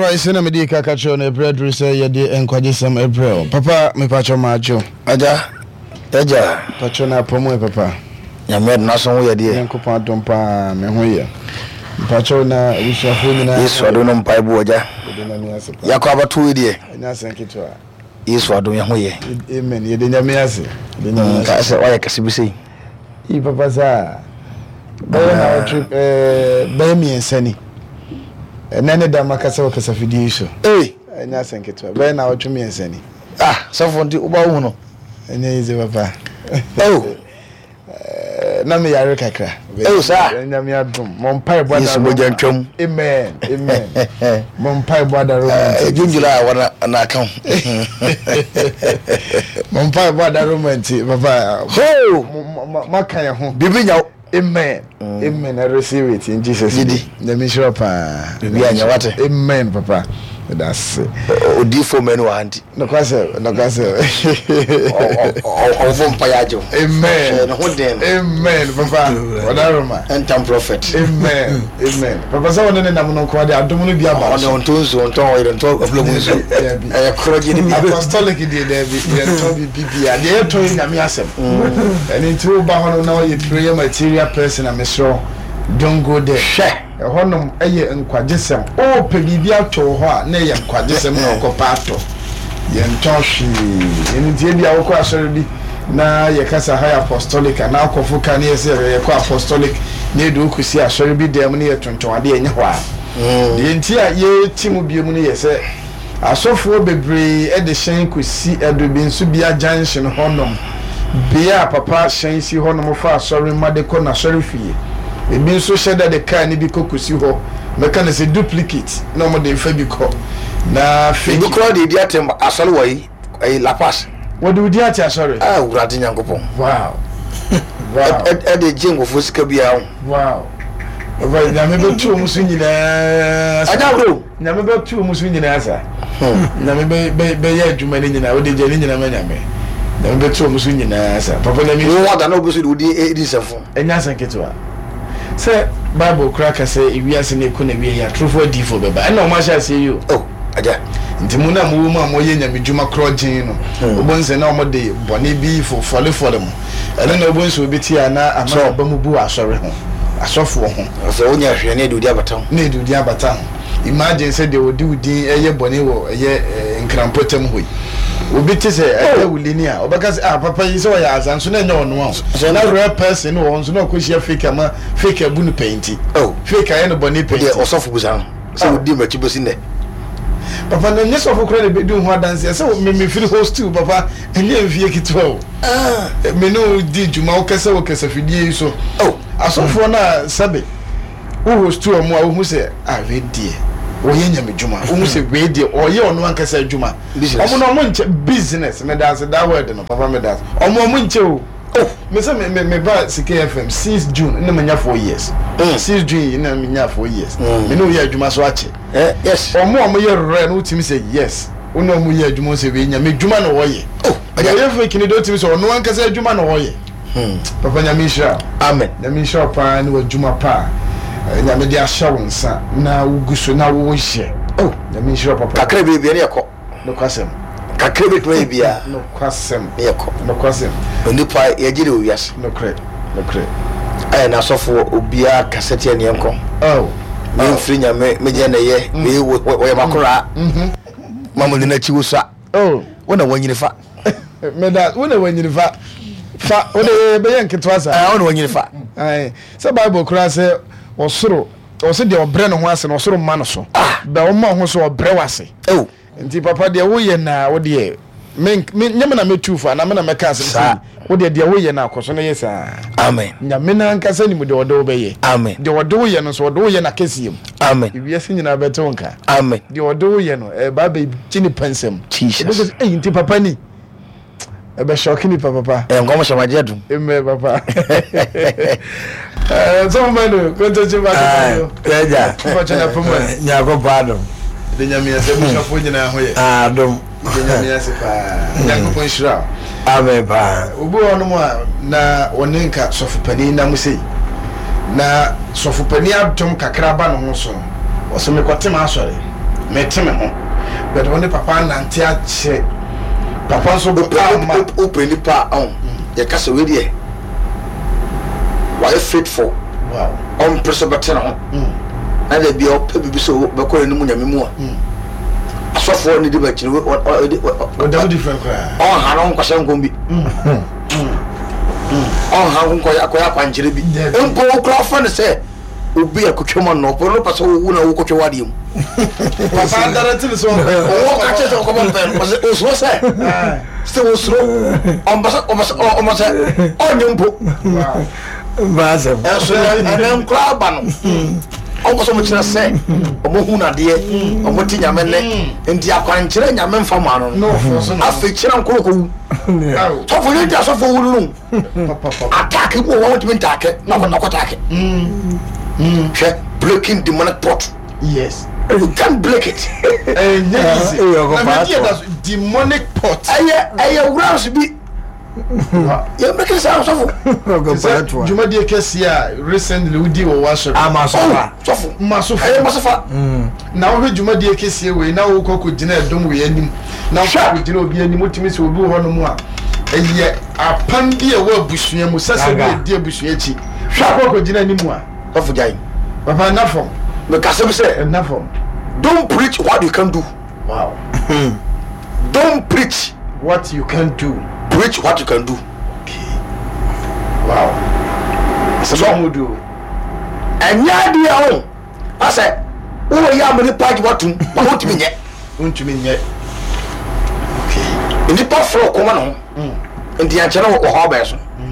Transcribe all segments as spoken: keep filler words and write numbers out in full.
right, send me the kakacho on a bread reset ya di enkwaje sam April. Papa, me pacho macho. Aja. Aja. Pacho na pomo papa. Ya med na so wo ye de. Enko pa dompa me ho ye. Pacho na wisha ho ni na. Yesu ado no mpai bo oja. Ya kwa batu de. Ina sanketo a. Yesu ado ye ho ye. Amen. Ye de nyame ase. De nyame ase. Ka se wa ye kasibisi. I papa za. Ba na trip eh ba mi ensani. Nane da makasa wakasa fidie so. Eh, enya sanketo. Ba na otwemi ensani. Ah, so for ndi uba hu no. Enya ize papa. Oh. Na me yare kakra. Eh sir. Enya me adum. Mo mpai bo Yesu moja ntwam. Amen. Amen. Mo mpai bo da romantic. Junjula wana na account. Mo mpai bo da romantic papa. Ho! Makan ya ho. Bibi nya. Amen. Amen. I receive it in Jesus name. Let me show up. Bibi anya wate. Amen papa. That's odi for men wa anti. No kwase, no kwase. O vom payajo. Amen. No den. Amen papa. Wadaroma. Entam prophet. Amen. Amen. Papa so wona na mo ko de adom no bi aba. Ono ontonzo onton o yento aflomunzo. Eh kroji ni apostolic de de bi yento bi bibia. De yeto nyame asem. And into ba hono na o prayer material person am sure don't go there. Honum eye nkwagesem o pebibia to ho a na ye nkwagesem na okopa ato ye ntohwe eni die bia wo ko asori bi na ye kasa high apostolic na akofo kan ye se ye ko apostolic na edu kusi asori bi dem na ye tonton ade enye ho a de nti a ye timu biemu na ye se asofo bebre e de hyen kusi edu bi nso bia junction honum bia papa hyen si honum fa asori made ko na asori fie ebi nso sheda de car ni bi kokusi ho meka na se duplicate na mo de fa bi ko na fake bi ko de di atem asori wo yi ai la pass wo de di ati asori ah urade nyankopon wow wow e de jingo fo sika bia wow ova nyame be tu musu nyina aja bro nyame be tu musu nyina asa nyame be be be ya adwuma ni nyina wo de je ni nyina ma nyame nyame be tu musu nyina asa papa na mi wo da na obusu de odi edi sefo enya sanketo a say Bible cracker say if we are seeing ko na we ya true for d for beba na o ma sha say you oh aja nti mu na mu mu am oye nya medjuma crojin no obonse na o mo de bone bi for fole fole mu ene na obonse obeti ana ama ba mu bu asore ho asofo ho so onya hwe na edudi abata ho na edudi abata ho imagine say de odi udi eye bone wo eye nkrampotem hoyi obi te say e wulini a obeka say ah papa yi so ya azanso na nya ono a na real person wo nso na ko hia fake ama fake abu no painti oh fake aye no bone painti de osofo busan say odi machi bosi ne papa na nye sofo kra de be du ho adanse say me me free host too papa enye mfie kitwa o ah me no di juma o kese o kese fidie so oh asofo na sabe o host too mo a o hu say ah we die oye nya medjuma o mu se we die oye ono ankasa adjuma omo no mo nche business me dance that word no papa me dance omo mo nche o oh me say me me ba C K F M sixth June na manya four years sixth June na manya four years me no ye adjuma so ache eh yes omo omo ye rere no timi say yes ono omo ye adjuma se we nya medjuma no wo ye oh ye fe kini do timi so ono ankasa adjuma no wo ye hmm papa nya mi sha amen na mi sha pa ni adjuma pa nya me dia sha wonsa na uguso na wo hye oh na mi sha papa kakra be be ne ko no kwasem kakra be to bia no kwasem ne ko no kwasem oni pa ye gire owias no kre no kre ay na sofo obia kasete ne enko oh me free nya me me je na ye me wo ye makora mhm mamu ni na chi wosa oh wona wanyini fa me da wona wanyini fa fa wona be ye nketwa sa ah wona wanyini fa ai se Bible kura se osoro ose de obre no ho ase no osoro ma no so ba o ma ho so obre wase oh nti papa de wo ye na wo de me nyame na metufa na me na meka ase wo de de wo ye na akoso na yesa amen nyame na nkasa ni mu de wodo be ye amen de wodo ye no so wodo ye na kesiem amen ibi ase nyina beto nka amen de wodo ye no e ba be chini pensem Jesus eh nti papa ni e be shock ni papa e ngomo shamaje dum e me papa eh so mano konto chiba ko ja papa chana puma nya ko pardon de nyame ase bu shafo nyina ho ye ah dum de nyame ase pa nya ko shira amen pa obu ono mo na onenka sofupani na musei na sofupani abtom kakra ba no ho so o so me kotem asore meteme ho but when papa nante ache papa so papa open the pa on ya kasa we dey why faithful wow on preservative ho na dey be o pe bibi so be ko ni mu nyame mu a asofo ni di ba kire o da different cry on ha no kwashe ngombi on ha nko ya ko ya kwankire bi nko kro fa ne se obi akotwema no po no paso wu na wu kotwe wade mu papa directly so o ka che so ko bon pen paso o so se se o so on basa o basa o basa o nyumpo basa e so na nkra ba no o basa mo kira se o mo hu na de o mo ti nyame ne enti akwankire nyame mfa ma no no so no afi kira nkro ko wu so for you just for wu no attack wo wo ti attack na ko na ko attack mm Mm. Breaking demonic pot. Yes. You can't break it. And yes, that's demonic pot. Aye, aye, grounds be. You make it sound so. Juma de Kessia recently we did worship. I'm a sofa. Sofa. Masofa. Aye, Masofa. Now we Juma de Kessia we now go to dinner don't we any. Now we didn't be any multimis will do one more. And yet a pandia will bush me Musasa dear Bushiachi. Shall go to dinner anymore. Of Jai. Papa enough from the Cassim say enough from. Don't preach what you can do. Wow. Don't preach what you can do. Preach what you can do. Okay. Wow. So what we do. And ya dia I said, oh ya me page what to but what me yet. Won't you mean yet? Okay. In the part floor come on. In the antenna or harbors.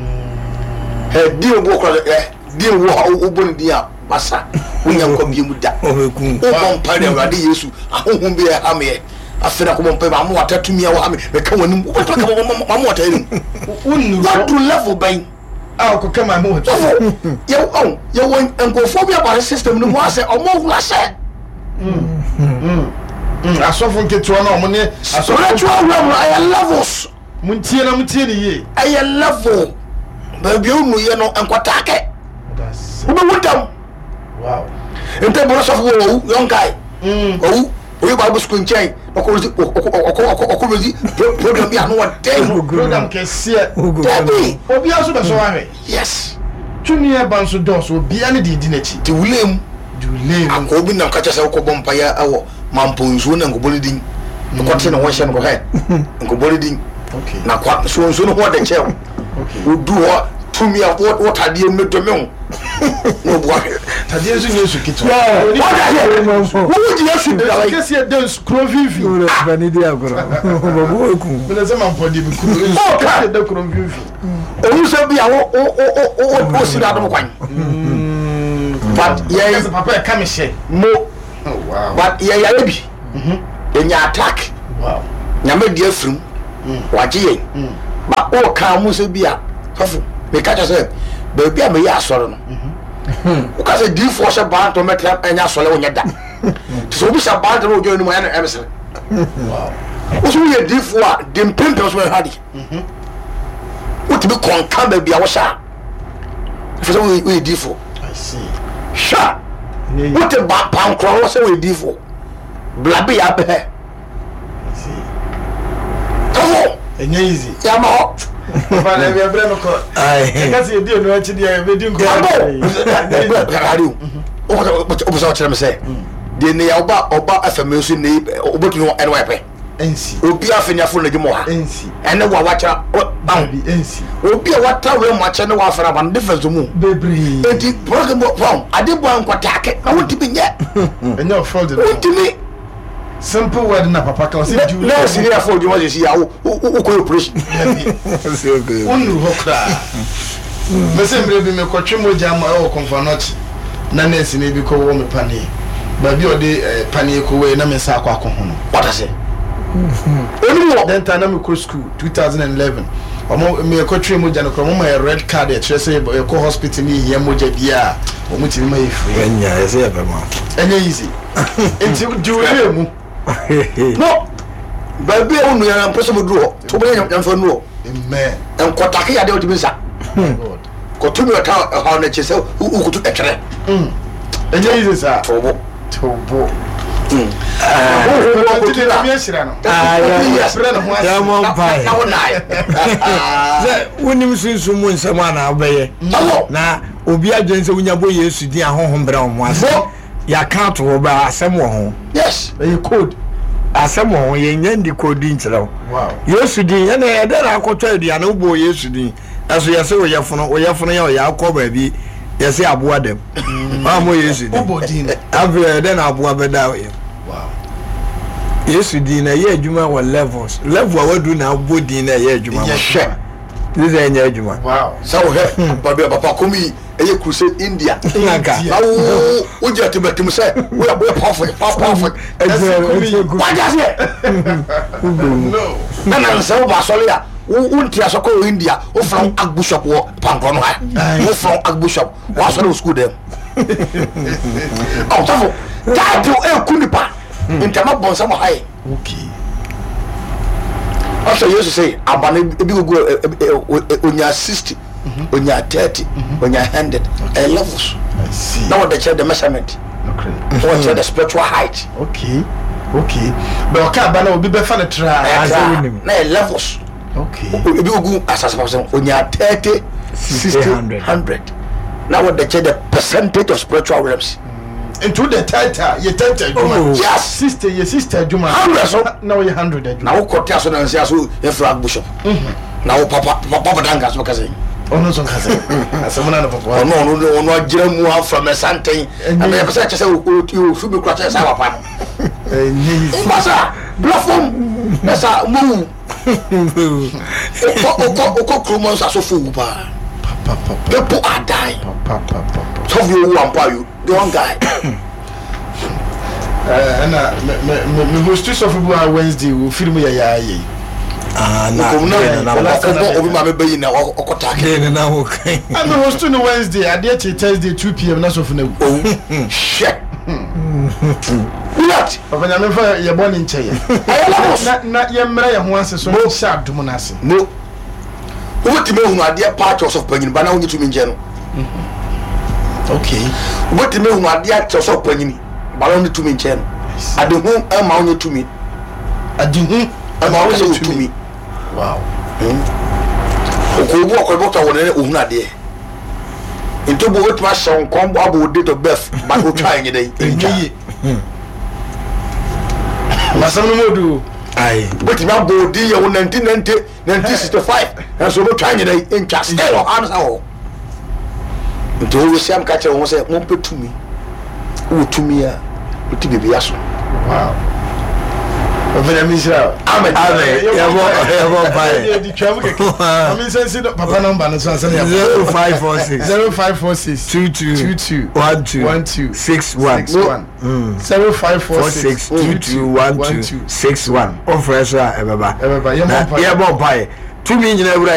Hey, dear walk eh. Dear wo ubon dia basa wonya kwa biemu da obeku o bon pare awade yesu ahohom bi ha me afena ko bon pare ma mo atatumi a wo ha me me ka wanim wo to ka ma mo atarim unnu what to level bain ah ko kama mo to ye on ye won enkofo bi about system no mo ase o mo hula se mm mm asofo nketo na o mo ne asofo level ay levels muntie na muntie ni ye ay level ba bi unu ye no enkwatake Ube wutam. Wow. Ente bono sofu wo young guy. Mm. Oh, oyo Bible school chain. Okozi okozi program bi anu wa dem. Program ke sie. Debi. Obi aso be so wa he. Yes. Tuni e ban so dos obi ani di di na chi. Ti wulem. Di wulem. Akobi na kacha se okobom pa ya awo mamponzo na ngoboli din. Nkote na won hye no he. Ngoboli din. Okay. Na kwa so nso no ho de che. Okay. Odu ho tumi a what ade medome no boy tade nso nyesu kito what ade wo di yesu da like kesi e den scroll vivi ora bani dia agora babu eku bele se man podi bi kuro nso kesi de scroll vivi o so bi a o o o o si da dum kwan but yeah yes papa e come she mo oh wow but yeah yeah bi mhm enya attack wow nyame dia frum waje yen ba o ka mu so bi a fafo me catch say baby am ya asoro no mhm o ka say di force ban to metra enya asole wonya da so bi sa ban to no jo ni mo ya na emse wow o so ye di fo a di mpempe so hadi mhm o ti bi konka baby a wo sha for so we di fo I see sha o ti ba pan kro wo say we di fo blabi ya be I see come on enya easy ya ma papa na bia bre no ko ai kasi edi onu achi dia be di nko radio o o so tell me say de ne ya oba oba afame so ne obotunu N Y P ensi obi afenya fo na gimo ha ensi ene wa wacha bam bi ensi obi a wata we mo acha ne wa afara ban difference mu bebre enti program from adebo ankwatake na wonti bi nye enya fraud wonti mi simple word na papa ka say do no senior for you want to see how who ko operation unu hokra me se mbre bi me kwatwe moja ma e konfanot na nurse ne bi ko wo me pane ba bi ode pane ko we na me sa akwa ko ho no what I say oni mo then time na me ko school twenty eleven omo me kwatwe moja no ko mo ma red card e kire say e ko hospital ni ye moja bia o mo tiri ma e free enya ese ya ba ma enya easy enti do we mu no baby unu ya mpeso moduro to be nyam fa nuo amen en kotake ya de odi bisa god ko to me ta ha na chese u kutu etre mm enya easy sa tobo tobo wonim sunsun mu nsɛm a na wobɛyɛ na obi adwen sɛ wonya bɔ Yesu din ahohom brɛ wo ase yɛaka to wo ba asɛm wɔ ho yes ɛyɛ code asɛm wɔ ho yɛnya ndi code nkyerɛ wo Yesu din ɛna yɛdɛ akɔtɔ aduane wo bɔ Yesu din ɛso yɛsɛ woyɛ fono woyɛ fono yɛ ɔyɛ akɔ baabi yɛsɛ aboa dɛm ma mo Yesu din afei ɛdɛ na aboa bɛda wo Yesu din na yɛ adwuma wɔ levels level a wadu na abɔ din na yɛ adwuma hwɛ this is yɛ adwuma wow so hɛ baba papa komi ɛyɛ crusade India naka awo o jɛ tibetum sɛ wo yɛ boy powerful powerful wajase no na na sɛ wo ba sɔle a wo ntia sɔ kɔ India wo from Archbishop wɔ pankɔ no ha wo from Archbishop wa sɔle wo school dem oh tafo tato e kunipa intama bonsa mo haye okay after you say abane ebi go onya sixty onya thirty onya one hundred a levels I see now they check the measurement okay what check the spiritual height okay okay but okay bana obi be fa na tra na levels okay ebi go asasa person onya thirty sixty one hundred now what they check the percentage of spiritual realms into the title ye title Oh. yes sister ye sister juma hundred so now ye hundred na wo kote aso na nsia so ye flag bishop na wo papa papa danga so kase ono so kase asemuna na papa ono ono ono agira mu afa mesanten na ye pese kese o su bi kura kese papa eh ni masa platform masa mu o ko o ko kromo so so fu pa papa people are dying papa papa so you want pa you the one guy eh na me me host of Wednesday we film ya ya yi ah na ko na na na obi ma me bayi na okota ke na na wo kan I'm host no Wednesday ade che Thursday two p m na so funa oh shit what papa nya me fa ye boni nche ye na na ye mra ye ho ase so no sha dum na ase no what me hu ade part of panyin ba na onyi tumi nje no okay what me hu ade part of panyin ba na onyi tumi nje no ade hu e ma onyi tumi ade hu e ma onyi tumi wow ko bo ko bo to wona ne ohun ade into bo wetu a shon kombo abo date of birth ba go try nyi dai enyi masam no modu ai but me abo di ye nineteen ninety nineteen sixty-five and so bo try nyi dai in class stay on answer ho into we siam ka chere won say mo petumi wo tumi a wo ti bebe aso wow Ovena Misra. amen amen ya bo ya bo pai Di travel keke. Ami sense papa number no so answer ya. zero five four six zero five four six two two two two one two one two six one six one zero five four four six six two two one two six one o fresh a ebeba Ebeba, ye mo na pai. ye bo pai tu mi nyina